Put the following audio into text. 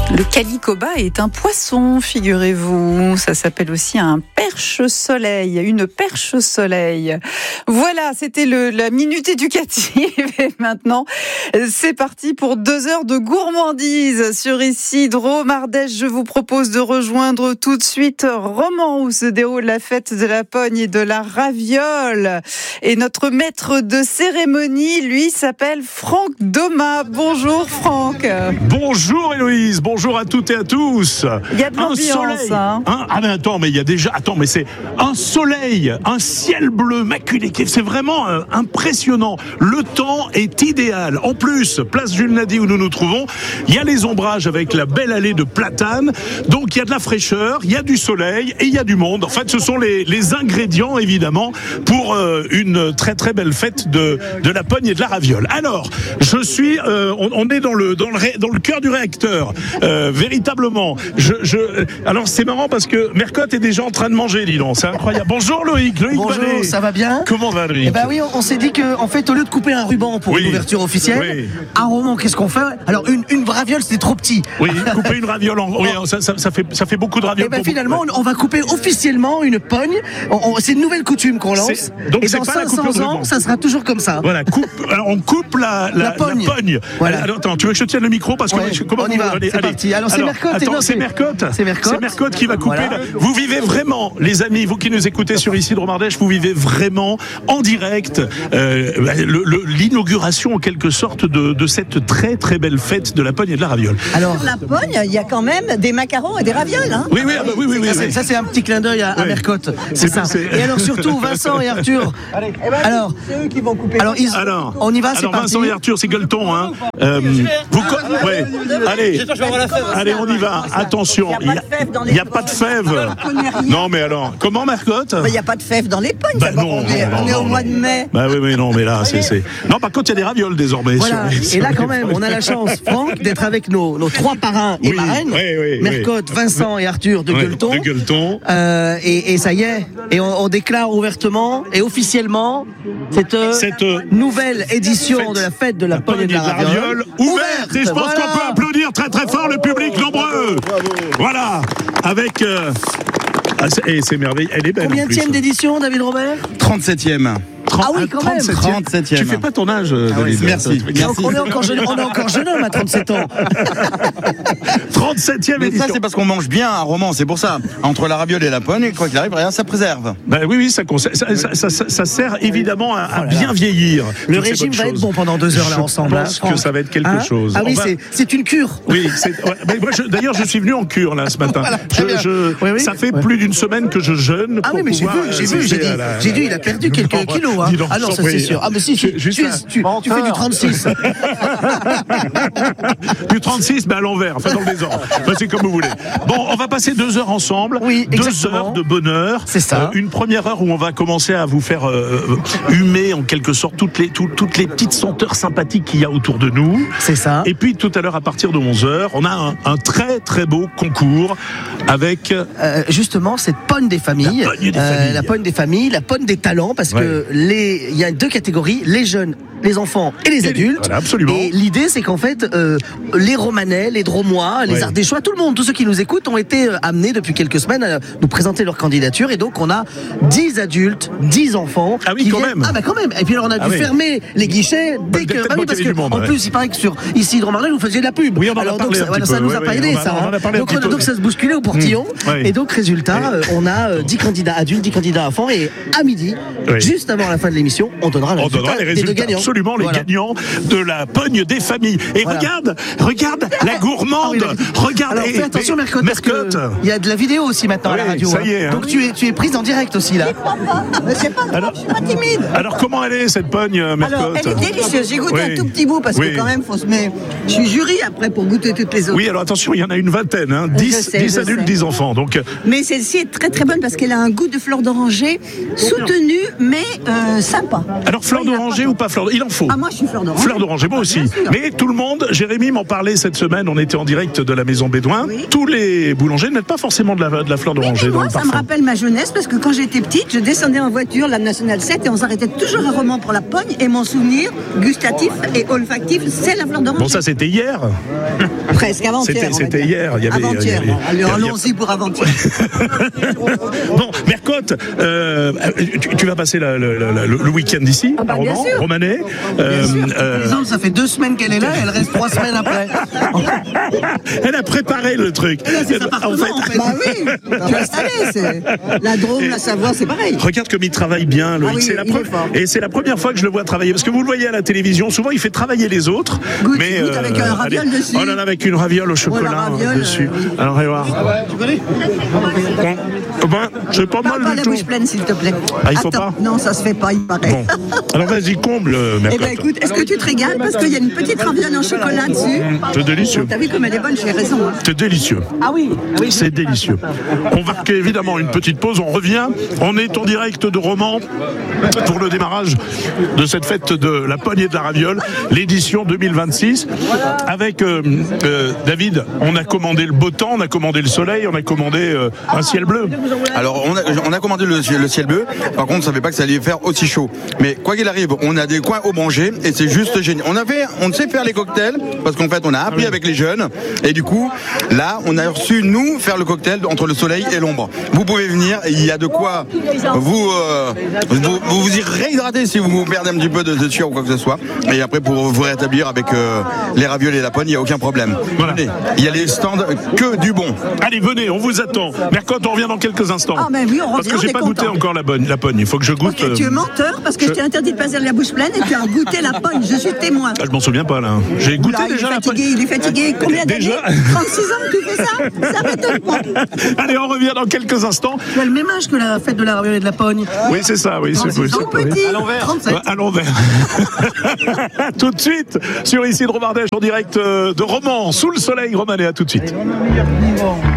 Le calicoba est un poisson, figurez-vous. Ça s'appelle aussi un perche-soleil, une perche-soleil. Voilà, c'était la minute éducative. Et maintenant, c'est parti pour 2 heures de gourmandise sur ici Drôme-Ardèche. Je vous propose de rejoindre tout de suite Romans, où se déroule la fête de la pogne et de la raviole. Et notre maître de cérémonie, lui, s'appelle Franck Domat. Bonjour Franck. Bonjour Héloïse, bonjour à toutes et à tous. Il y a de l'ambiance, hein. Ah mais attends, mais il y a déjà... Attends, mais c'est un soleil, un ciel bleu maculé. C'est vraiment impressionnant. Le temps est idéal. En plus, place Jules Nady où nous nous trouvons, il y a les ombrages avec la belle allée de platanes. Donc il y a de la fraîcheur, il y a du soleil et il y a du monde. En fait, ce sont les ingrédients, évidemment, pour une très très belle fête de la pogne et de la raviole. Alors, je suis... on est dans le cœur du réacteur. Véritablement. Alors c'est marrant parce que Mercotte est déjà en train de manger, dis donc. C'est incroyable. Bonjour Loïc. Bonjour, Vallée. ça va bien? Comment va Loïc? Eh ben oui, on s'est dit que, en fait, au lieu de couper un ruban pour l'ouverture officielle, à Romans, qu'est-ce qu'on fait? Alors une raviole, c'était trop petit. Oui, couper une raviole, ça fait beaucoup de ravioles. Et ben finalement, on va couper officiellement une pogne. C'est une nouvelle coutume qu'on lance. Donc et c'est dans pas 500 ans, ça sera toujours comme ça. Voilà, alors on coupe la pogne. Voilà. Alors attends, tu veux que je tienne le micro parce que on y va. C'est parti. Alors c'est Mercotte. C'est Mercotte. C'est Mercotte qui va couper. Voilà. Vous vivez vraiment, les amis, vous qui nous écoutez sur ici Drôme-Ardèche, vous vivez vraiment en direct l'inauguration en quelque sorte de cette très très belle fête de la pogne et de la raviole. Alors sur la pogne, il y a quand même des macarons et des ravioles, hein. Oui. Ça c'est un petit clin d'œil à Mercotte. C'est ça. Et alors surtout Vincent et Arthur. Alors c'est eux qui vont couper. Alors on y va, c'est parti. Vincent et Arthur, c'est gueuleton, hein. Allez, on y va. Attention, il n'y a pas de fèves. Non, mais alors, comment Mercotte? Il n'y a pas de fèves dans les pognes. Non, on est au mois de mai. Oui, non, mais là, c'est. Non, par contre, il y a des ravioles désormais. Voilà. Et là, quand même, on a la chance, Franck, d'être avec nos 3 parrains et marraines. Mercotte, Vincent et Arthur de Gueuleton. Et ça y est. Et on déclare ouvertement et officiellement cette nouvelle édition de la fête de la pogne et de la raviole ouverte. Et je pense qu'on peut applaudir très très fort le public nombreux. Voilà. Avec... c'est merveilleux. Elle est belle. Combienième d'édition, David Robert? 37e. Ah oui, quand même. 37e. Tu fais pas ton âge, David. Merci. On est encore jeune homme à 37 ans. 37e Mais édition. ça, c'est parce qu'on mange bien à Romans, c'est pour ça. Entre la raviole et la pogne, quoi qu'il arrive, rien, ça préserve. Oui, ça sert évidemment à bien vieillir. Le régime va être bon pendant 2 heures là ensemble. Je pense que ça va être quelque chose. Ah oui, c'est une cure. Oui, d'ailleurs, je suis venu en cure là ce matin. Voilà, ça fait plus d'une semaine que je jeûne. Ah oui, mais j'ai vu, il a perdu quelques kilos. Hein. Ah non, ça c'est sûr. Ah mais si, tu fais du 36. Du 36, mais à l'envers, enfin dans le désordre. C'est comme vous voulez. Bon, on va passer 2 heures ensemble. Oui, 2 heures de bonheur. C'est ça. Une première heure où on va commencer à vous faire humer en quelque sorte toutes les petites senteurs sympathiques qu'il y a autour de nous. C'est ça. Et puis tout à l'heure à partir de 11h, on a un très très beau concours avec justement cette pogne des familles. La pogne des familles, la pogne des talents, parce que il y a 2 catégories, les jeunes, les enfants et les adultes. Voilà, absolument. Et l'idée, c'est qu'en fait, les Romanais, les Dromois, les Ardéchois, tout le monde, tous ceux qui nous écoutent, ont été amenés depuis quelques semaines à nous présenter leur candidature. Et donc, on a 10 adultes, 10 enfants. Ah oui, quand même. Ah bah quand même. Et puis alors, on a dû fermer les guichets dès que. Ah oui, parce que en plus, il paraît que sur ici Drôme-Ardèche, vous faisiez de la pub. Oui, on en a alors parlé donc ça nous a pas aidé, ça. Donc ça se bousculait au portillon. Et donc résultat, on a 10 candidats adultes, 10 candidats enfants, et à midi, juste avant la fin de l'émission, on donnera les résultats des gagnants. Absolument, les gagnants de la pogne des familles. Et regarde la gourmande. Regarde. Alors fais attention, Mercotte, parce que il y a de la vidéo aussi maintenant à la radio. Ça y est. Donc tu es prise en direct aussi là. Mais c'est pas grave, je suis pas timide. Alors comment elle est cette pogne, Mercotte? Alors elle est délicieuse. J'ai goûté un tout petit bout parce que quand même faut se mettre. Je suis jury après pour goûter toutes les autres. Oui, alors attention, il y en a une vingtaine, 10 adultes, 10 enfants. Donc mais celle-ci est très très bonne parce qu'elle a un goût de fleur d'oranger soutenu mais sympa. Alors fleur d'oranger ou pas fleur d'oranger? Il en faut. Ah, moi je suis fleur d'oranger. Fleur d'oranger, moi aussi. Mais tout le monde, Jérémy m'en parlait cette semaine, on était en direct de la Maison Bédouin. Oui. Tous les boulangers ne mettent pas forcément de la fleur d'oranger dans le parfum. Moi, ça me rappelle ma jeunesse parce que quand j'étais petite, je descendais en voiture, la Nationale 7, et on s'arrêtait toujours à Romans pour la pogne. Et mon souvenir gustatif et olfactif, c'est la fleur d'oranger. Bon, ça c'était hier. Presque avant-hier. C'était hier. Il y avait, avant-hier. Allons-y pour avant-hier. Bon, Mercotte, tu vas passer le week-end ici, à Romans, Romanais. Ça fait 2 semaines qu'elle est là, elle reste 3 semaines après. Elle a préparé le truc. C'est en fait. Bah oui, tu vas installer. La Drôme, la Savoie, c'est pareil. Regarde comme il travaille bien, Loïc. Oui, et c'est la première fois que je le vois travailler. Parce que vous le voyez à la télévision, souvent il fait travailler les autres. Goûte avec un raviole dessus. Oh là là, avec une raviole au chocolat dessus. Alors, allez voir. Tu connais? C'est pas mal pas du la tout. bouche pleine, s'il te plaît. Ah, il faut pas? Non, ça se fait pas, il paraît. Bon. Alors vas-y, comble, Mercotte. Eh ben écoute, est-ce que tu te régales? Parce qu'il y a une petite raviole en chocolat dessus. C'est délicieux. T'as vu comme elle est bonne, j'ai raison. Hein. C'est délicieux. Ah oui. C'est délicieux. On va marquer évidemment une petite pause, on revient. On est en direct de Romans pour le démarrage de cette fête de la pogne et de la raviole, l'édition 2026. Avec David, on a commandé le beau temps, on a commandé le soleil, on a commandé un ciel bleu. Alors on a commandé le ciel bleu, par contre on ne savait pas que ça allait faire aussi chaud. Mais quoi qu'il arrive, on a des coins au manger et c'est juste génial. On sait faire les cocktails, parce qu'en fait on a appris avec les jeunes, et du coup là on a reçu nous faire le cocktail entre le soleil et l'ombre. Vous pouvez venir, il y a de quoi vous y réhydrater si vous perdez un petit peu de sueur ou quoi que ce soit, et après pour vous rétablir avec les ravioles et la pogne, il n'y a aucun problème. Voilà. Il y a les stands que du bon. Allez, venez, on vous attend. Mercotte, on revient dans quelques instants. Ah ben oui, on revient. Parce que j'ai pas goûté encore la pogne. Il faut que je goûte. Okay, tu es menteur parce que je t'ai interdit de passer la bouche pleine et tu as goûté la pogne. Je suis témoin. Ah, je m'en souviens pas là. J'ai goûté déjà la pogne. Il est fatigué. Combien d'années? 36 ans que tu fais ça? Ça m'étonne pas. Allez, on revient dans quelques instants. Tu as le même âge que la fête de la raviole et de la pogne. Oui, c'est ça, oui, c'est possible. Petit. À l'envers. 37. À l'envers. Tout de suite sur Ici de Romardèche en direct de Romans, sous le soleil romanais. À tout de suite.